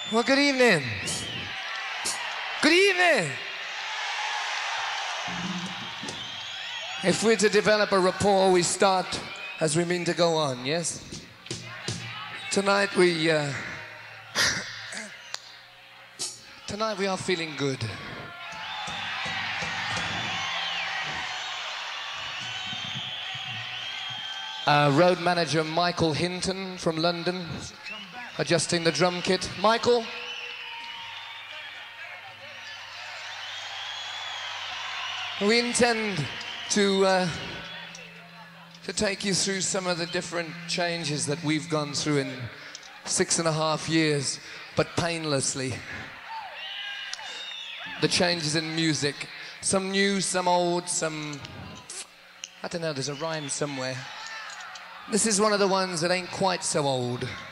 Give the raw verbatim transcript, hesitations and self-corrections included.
Well, good evening. Good evening. If we're to develop a rapport, we start as we mean to go on, yes? Tonight we, uh, tonight we are feeling good. Uh, road manager Michael Hinton from London, adjusting the drum kit. Michael? We intend to, uh, to take you through some of the different changes that we've gone through in six and a half years, but painlessly. The changes in music, some new, some old, some... I don't know, there's a rhyme somewhere. This is one of the ones that ain't quite so old.